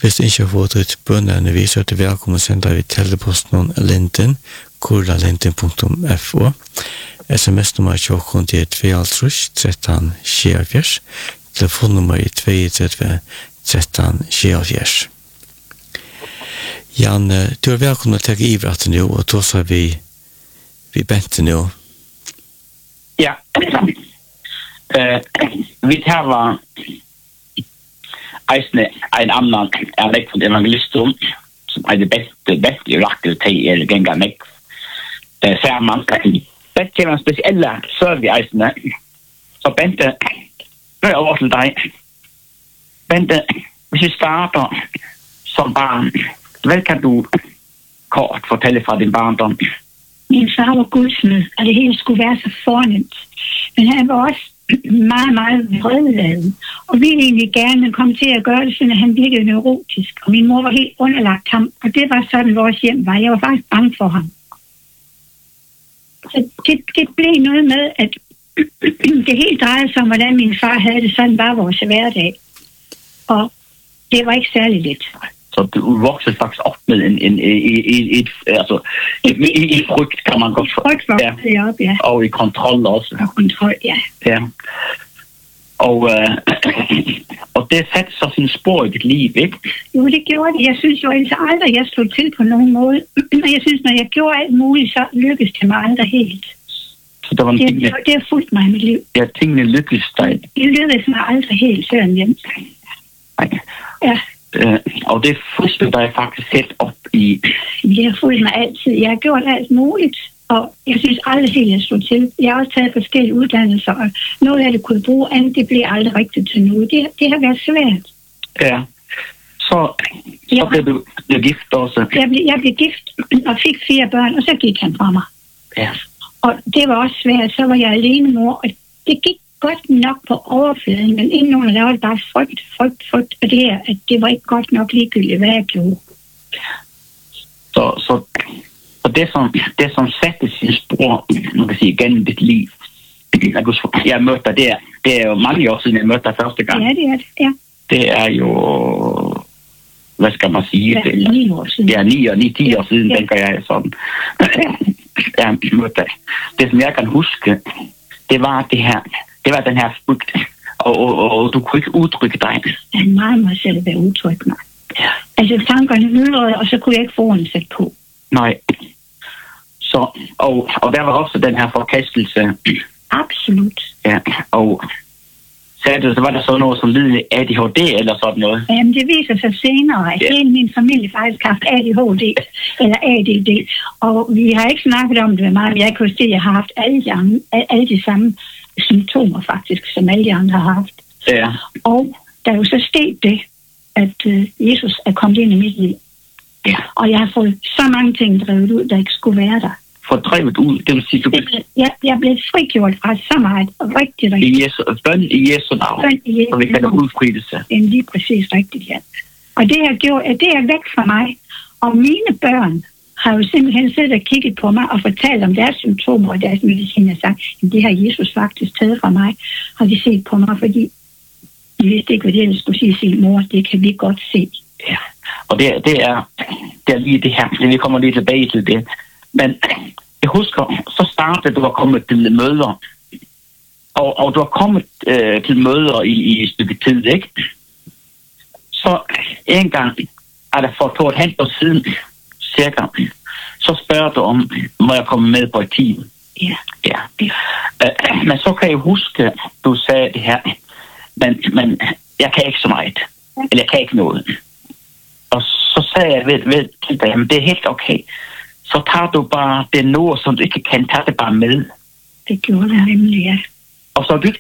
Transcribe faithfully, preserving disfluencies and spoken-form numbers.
Hvis du ikke har fått et bønneundervis, så er det velkommen å sende vi teleposten Linden, kurlalinden punktum f o. sms-nummer tjokken til to tretten sjettiofyrs. Telefonnummer er to tre tretten sjettiofyrs. Jan, du er velkommen til å ta ivret nå, og da så vi, vi Bente nå. Ja, uh, vi tar eisne en annan er meg for evangelistum, som er det beste, beste i rakkel til er genga meg. Uh, ser man, det er en spesielle serve eisne. Så Bente, nå er jeg over til deg. Bente, hvis vi starter som barn, hvad kan du kort fortælle fra din barndom? Min far var guldsmed, og det hele skulle være så fornemt. Men han var også meget, meget vredladen, og ville egentlig gerne komme til at gøre det, sådan at han virkede neurotisk. Og min mor var helt underlagt ham, og det var sådan, vores hjem var. Jeg var faktisk bange for ham. Så det, det blev noget med, at det helt drejede sig om, hvordan min far havde det, sådan var vores hverdag. Og det var ikke særlig let. Så du voksede faktisk op med en, en, en, et, altså, et, et, et frygt, kan man godt få. Frygt voksede ja. op, ja. Og i kontrol også. Og kontrol, ja. Ja. Og, øh, og det satte så sin spor i dit liv, ikke? Jo, det gjorde det. Jeg synes jo altså aldrig, jeg slog til på nogen måde. Men jeg synes, når jeg gjorde alt muligt, så lykkedes det mig aldrig helt. Så der var en det, tingene, det har fulgt mig i mit liv. Ja, tingene lykkedes dig. Det lykkedes mig aldrig helt, selvom jeg... Nej. Ja. Uh, og det fulgte dig faktisk helt op i... Det har fulgt mig altid. Jeg har gjort alt muligt, og jeg synes aldrig helt, jeg slog til. Jeg har også taget forskellige uddannelser, og noget af det kunne bruge, andet det blev aldrig rigtigt til noget. Det, det har været svært. Ja, så, så jeg, blev du blev gift også. Jeg blev, jeg blev gift og fik fire børn, og så gik han fra mig. Ja. Og det var også svært. Så var jeg alene mor, og det gik godt nok på overfladen, men indenunder der var det bare frygt, frygt, frygt, og det her, at det var ikke godt nok ligegyldigt, hvad jeg gjorde. Så, så, så det, som, det, som satte sin spor, man kan sige, gennem dit liv, jeg, jeg mødte dig der, det er jo mange år siden, jeg mødte dig første gang. Ja, det er det, ja. Det er jo, hvad skal man sige? Ja, det, ni år siden. Ja, ni og ni, ti år siden, ja. Tænker jeg sådan. Jeg mødte dig. Det, som jeg kan huske, det var det her, det var den her frygt, og, og, og, og du kunne ikke udtrykke dig. Jeg er meget mig selv ved at udtrykke mig. Ja. Altså tankerne nydrede, og så kunne jeg ikke få en sæt på. Nej. Så, og, og der var også den her forkastelse. Absolut. Ja, og sagde du, så var der så noget som lidende A D H D eller sådan noget? Jamen det viser sig senere, at ja. hele min familie faktisk har haft A D H D eller A D D. Og vi har ikke snakket om det med mig, men jeg kan se, at jeg har haft alle de, andre, alle de samme symptomer faktisk, som alle de andre har haft. Ja. Og der er jo så sket det, at uh, Jesus er kommet ind i mit liv. Ja. Og jeg har fået så mange ting drevet ud, der ikke skulle være der. Fordrevet ud, det vil sige, du... Jeg, jeg blev frigjort fra så meget, rigtig, rigtig. I Jesu, bøn i Jesu navn, bøn i Jesu navn. Så vi kan have udfrielse. Det er lige præcis rigtigt, ja. Og det har gjort, at det er væk fra mig. Og mine børn har jo simpelthen siddet og kigget på mig og fortalt om deres symptomer og deres medicin og sagt, at det har Jesus faktisk taget fra mig. Har de set på mig, fordi de vidste ikke, hvad det skulle sige sin mor. Det kan vi godt se. Ja, og det, det, er, det er lige det her. Vi kommer lige tilbage til det. Men jeg husker, så startede du at komme til møder. Og, og du har kommet øh, til møder i, i et stykke tid, ikke? Så en gang, er der for to og et halvt år siden, cirka, så spørger du om, må jeg komme med på et team? Ja. Ja. Øh, men så kan jeg huske, du sagde det her, men, men jeg kan ikke så meget. Eller jeg kan ikke noget. Og så sagde jeg ved, ved til dig, jamen det er helt okay. Så tager du bare det noget, som du ikke kan, tage det bare med. Det gjorde det nemlig, ja. Og så gik